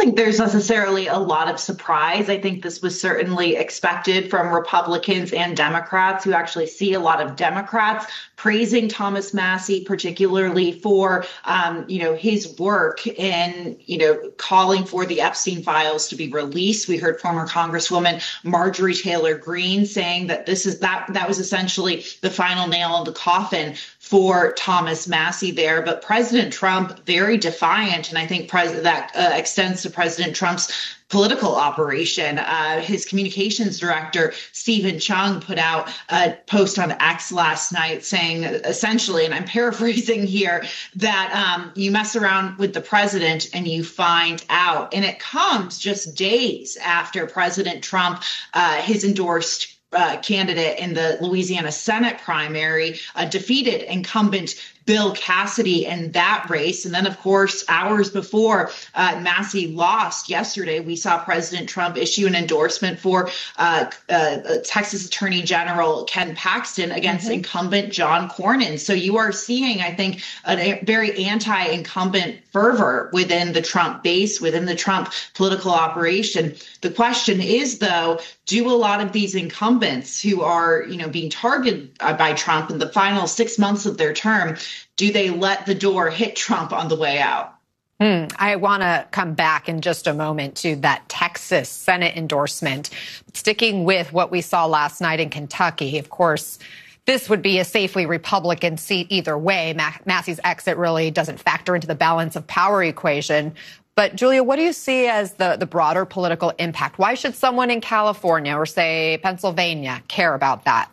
think there's necessarily a lot of surprise. I think this was certainly expected from Republicans and Democrats, who actually see a lot of Democrats praising Thomas Massie, particularly for, his work in, calling for the Epstein files to be released. We heard former Congresswoman Marjorie Taylor Greene saying that that was essentially the final nail in the coffin for Thomas Massie there. But President Trump, very defiant, and I think that extends to President Trump's political operation. His communications director, Stephen Chung, put out a post on X last night saying essentially, and I'm paraphrasing here, that you mess around with the president and you find out. And it comes just days after President Trump, his endorsed candidate in the Louisiana Senate primary, defeated incumbent Bill Cassidy in that race. And then, of course, hours before Massie lost yesterday, we saw President Trump issue an endorsement for Texas Attorney General Ken Paxton against incumbent John Cornyn. So you are seeing, I think, a very anti-incumbent fervor within the Trump base, within the Trump political operation. The question is, though, do a lot of these incumbents who are, being targeted by Trump in the final 6 months of their term, do they let the door hit Trump on the way out? I want to come back in just a moment to that Texas Senate endorsement. Sticking with what we saw last night in Kentucky, of course, this would be a safely Republican seat either way. Massie's exit really doesn't factor into the balance of power equation. But Julia, what do you see as the broader political impact? Why should someone in California or, say, Pennsylvania care about that?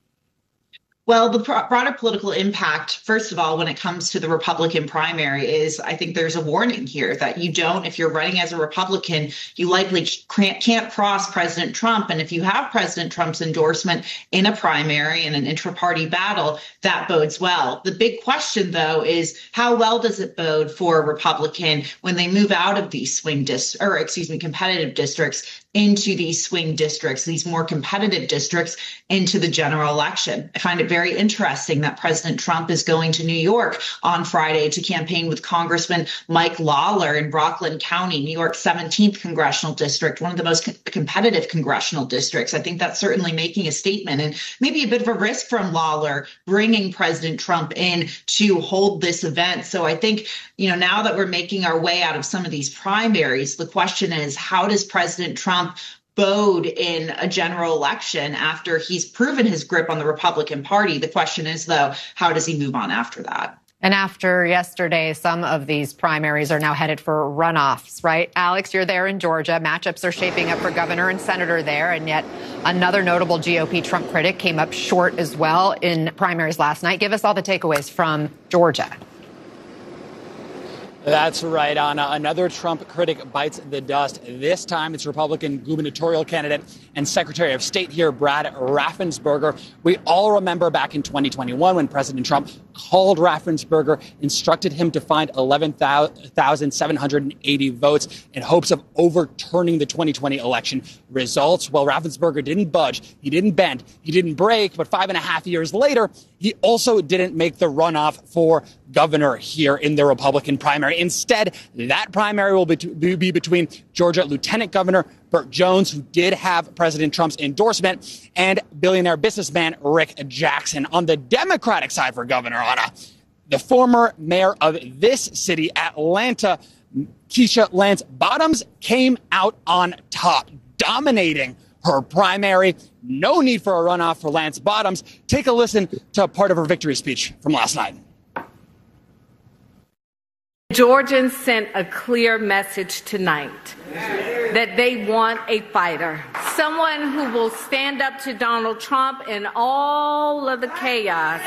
Well, the broader political impact, first of all, when it comes to the Republican primary is, I think there's a warning here that if you're running as a Republican, you likely can't cross President Trump. And if you have President Trump's endorsement in a primary in an intra-party battle, that bodes well. The big question, though, is how well does it bode for a Republican when they move out of these competitive districts into these swing districts, these more competitive districts into the general election? I find it very interesting that President Trump is going to New York on Friday to campaign with Congressman Mike Lawler in Rockland County, New York's 17th congressional district, one of the most competitive congressional districts. I think that's certainly making a statement and maybe a bit of a risk from Lawler bringing President Trump in to hold this event. So I think, now that we're making our way out of some of these primaries, the question is, how does President Trump bode in a general election after he's proven his grip on the Republican Party? The question is, though, how does he move on after that? And after yesterday, some of these primaries are now headed for runoffs, right? Alex, you're there in Georgia. Matchups are shaping up for governor and senator there. And yet another notable GOP Trump critic came up short as well in primaries last night. Give us all the takeaways from Georgia. That's right, Anna. Another Trump critic bites the dust. This time it's Republican gubernatorial candidate and Secretary of State here, Brad Raffensperger. We all remember back in 2021 when President Trump called Raffensperger, instructed him to find 11,780 votes in hopes of overturning the 2020 election results. Well, Raffensperger didn't budge. He didn't bend. He didn't break. But 5.5 years later, he also didn't make the runoff for governor here in the Republican primary. Instead, that primary will be between Georgia Lieutenant Governor Burt Jones, who did have President Trump's endorsement, and billionaire businessman Rick Jackson. On the Democratic side for Governor, Anna, the former mayor of this city, Atlanta, Keisha Lance Bottoms, came out on top, dominating her primary. No need for a runoff for Lance Bottoms. Take a listen to part of her victory speech from last night. Georgians sent a clear message tonight that they want a fighter, someone who will stand up to Donald Trump and all of the chaos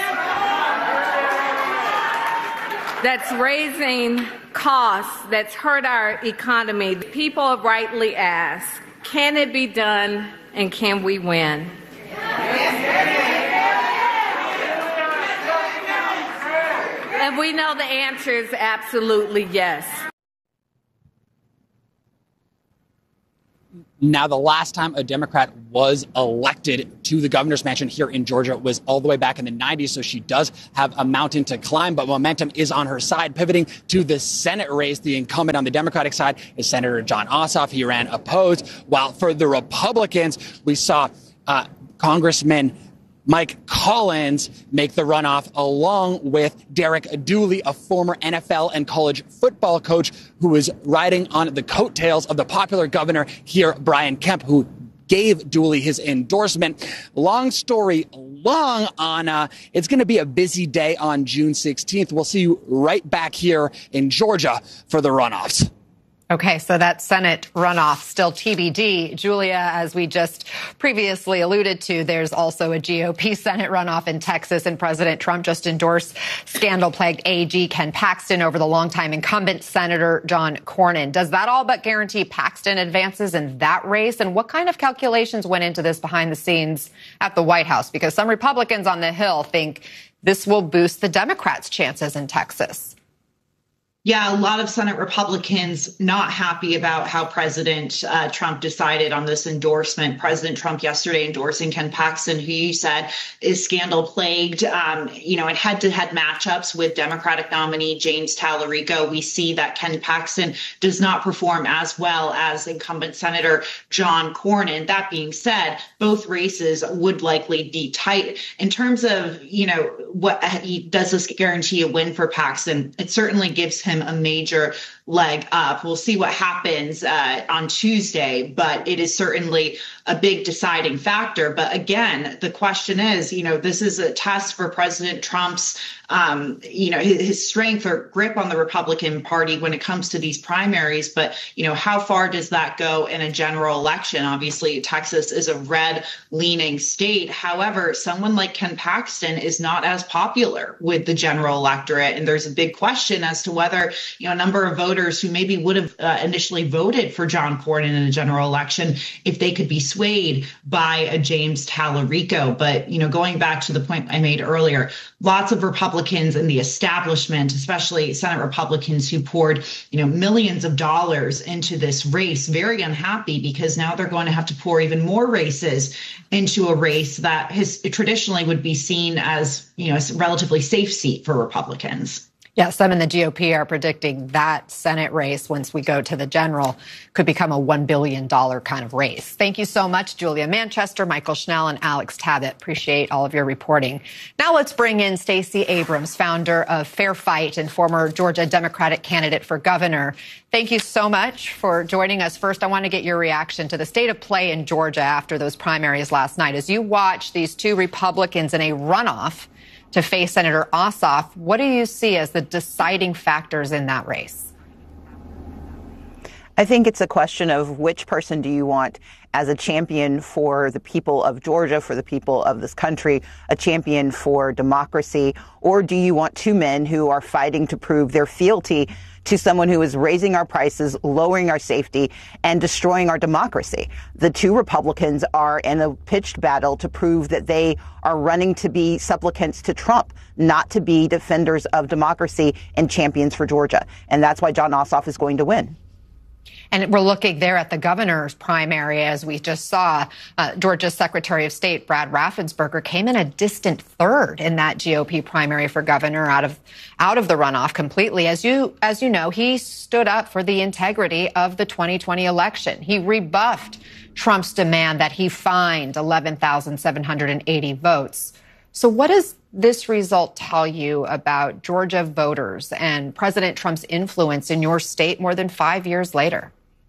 that's raising costs, that's hurt our economy. People have rightly asked, can it be done and can we win? And we know the answer is absolutely yes. Now, the last time a Democrat was elected to the governor's mansion here in Georgia was all the way back in the 90s, so she does have a mountain to climb, but momentum is on her side. Pivoting to the Senate race, the incumbent on the Democratic side is Senator Jon Ossoff. He ran opposed, while for the Republicans, we saw Congressman Mike Collins make the runoff, along with Derek Dooley, a former NFL and college football coach who was riding on the coattails of the popular governor here, Brian Kemp, who gave Dooley his endorsement. Long story long on it's going to be a busy day on June 16th. We'll see you right back here in Georgia for the runoffs. Okay, so that Senate runoff still TBD. Julia, as we just previously alluded to, there's also a GOP Senate runoff in Texas, and President Trump just endorsed scandal-plagued AG Ken Paxton over the longtime incumbent Senator John Cornyn. Does that all but guarantee Paxton advances in that race? And what kind of calculations went into this behind the scenes at the White House? Because some Republicans on the Hill think this will boost the Democrats' chances in Texas. Yeah, a lot of Senate Republicans not happy about how President Trump decided on this endorsement. President Trump yesterday endorsing Ken Paxton, who you said is scandal plagued, in head-to-head matchups with Democratic nominee James Tallarico. We see that Ken Paxton does not perform as well as incumbent Senator John Cornyn. That being said, both races would likely be tight. In terms of, what does this guarantee a win for Paxton? It certainly gives him a major leg up. We'll see what happens on Tuesday, but it is certainly a big deciding factor. But again, the question is, this is a test for President Trump's, his strength or grip on the Republican Party when it comes to these primaries. But, how far does that go in a general election? Obviously, Texas is a red-leaning state. However, someone like Ken Paxton is not as popular with the general electorate. And there's a big question as to whether, a number of voters who maybe would have initially voted for John Cornyn in a general election, if they could be swayed by a James Tallarico. But, going back to the point I made earlier, lots of Republicans in the establishment, especially Senate Republicans who poured, millions of dollars into this race, very unhappy because now they're going to have to pour even more races into a race that traditionally would be seen as, a relatively safe seat for Republicans. Yeah, some in the GOP are predicting that Senate race, once we go to the general, could become a $1 billion kind of race. Thank you so much, Julia Manchester, Michael Schnell, and Alex Tabbitt. Appreciate all of your reporting. Now let's bring in Stacey Abrams, founder of Fair Fight and former Georgia Democratic candidate for governor. Thank you so much for joining us. First, I want to get your reaction to the state of play in Georgia after those primaries last night. As you watch these two Republicans in a runoff to face Senator Ossoff, what do you see as the deciding factors in that race? I think it's a question of which person do you want as a champion for the people of Georgia, for the people of this country, a champion for democracy, or do you want two men who are fighting to prove their fealty to someone who is raising our prices, lowering our safety, and destroying our democracy? The two Republicans are in a pitched battle to prove that they are running to be supplicants to Trump, not to be defenders of democracy and champions for Georgia. And that's why Jon Ossoff is going to win. And we're looking there at the governor's primary, as we just saw. Georgia's Secretary of State, Brad Raffensperger, came in a distant third in that GOP primary for governor out of the runoff completely. As you know, he stood up for the integrity of the 2020 election. He rebuffed Trump's demand that he find 11,780 votes. So what does this result tell you about Georgia voters and President Trump's influence in your state more than 5 years later?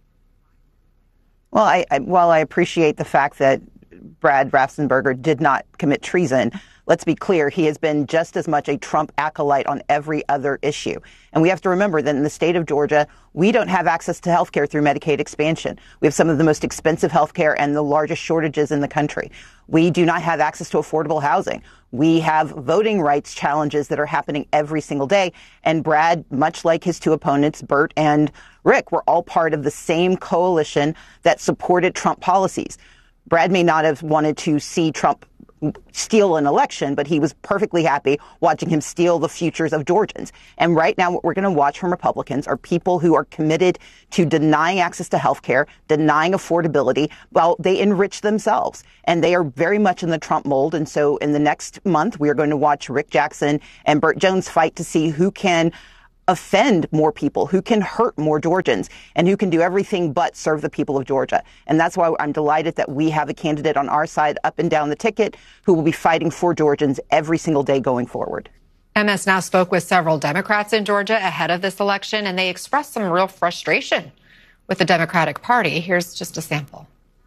Well, while I appreciate the fact that Brad Raffensperger did not commit treason, let's be clear, he has been just as much a Trump acolyte on every other issue. And we have to remember that in the state of Georgia, we don't have access to health care through Medicaid expansion. We have some of the most expensive health care and the largest shortages in the country. We do not have access to affordable housing. We have voting rights challenges that are happening every single day. And Brad, much like his two opponents, Bert and Rick, were all part of the same coalition that supported Trump policies. Brad may not have wanted to see Trump steal an election, but he was perfectly happy watching him steal the futures of Georgians. And right now, what we're going to watch from Republicans are people who are committed to denying access to health care, denying affordability. Well, they enrich themselves, and they are very much in the Trump mold. And so in the next month, we are going to watch Rick Jackson and Burt Jones fight to see who can offend more people, who can hurt more Georgians, and who can do everything but serve the people of Georgia. And that's why I'm delighted that we have a candidate on our side up and down the ticket who will be fighting for Georgians every single day going forward. MS now spoke with several Democrats in Georgia ahead of this election, and they expressed some real frustration with the Democratic Party. Here's just a sample.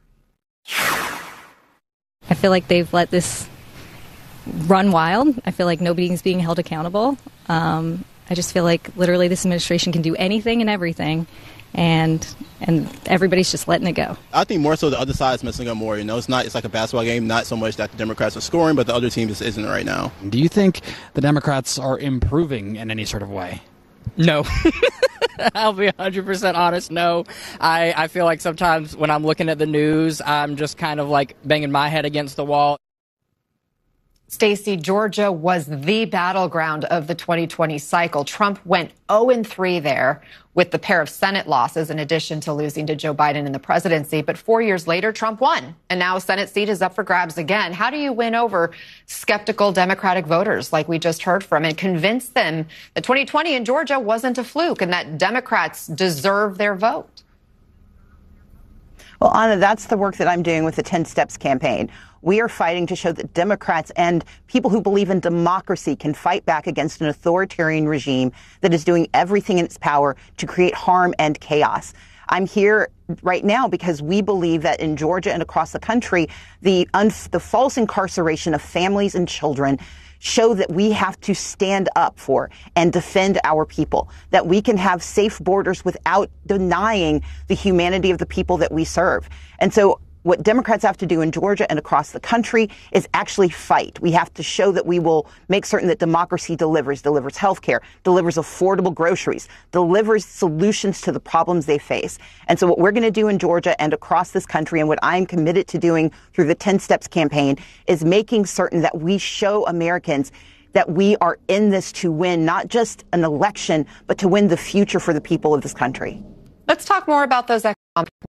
I feel like they've let this run wild. I feel like nobody's being held accountable. I just feel like literally this administration can do anything and everything, and everybody's just letting it go. I think more so the other side is messing up more. It's like a basketball game, not so much that the Democrats are scoring, but the other team just isn't right now. Do you think the Democrats are improving in any sort of way? No. I'll be 100% honest. No. I feel like sometimes when I'm looking at the news, I'm just kind of like banging my head against the wall. Stacey, Georgia was the battleground of the 2020 cycle. Trump went 0-3 there with the pair of Senate losses in addition to losing to Joe Biden in the presidency. But 4 years later, Trump won. And now a Senate seat is up for grabs again. How do you win over skeptical Democratic voters like we just heard from and convince them that 2020 in Georgia wasn't a fluke and that Democrats deserve their vote? Well, Anna, that's the work that I'm doing with the 10 Steps campaign. We are fighting to show that Democrats and people who believe in democracy can fight back against an authoritarian regime that is doing everything in its power to create harm and chaos. I'm here right now because we believe that in Georgia and across the country, the false incarceration of families and children show that we have to stand up for and defend our people, that we can have safe borders without denying the humanity of the people that we serve. And so what Democrats have to do in Georgia and across the country is actually fight. We have to show that we will make certain that democracy delivers health care, delivers affordable groceries, delivers solutions to the problems they face. And so what we're going to do in Georgia and across this country, and what I'm committed to doing through the 10 Steps campaign, is making certain that we show Americans that we are in this to win not just an election, but to win the future for the people of this country. Let's talk more about those economic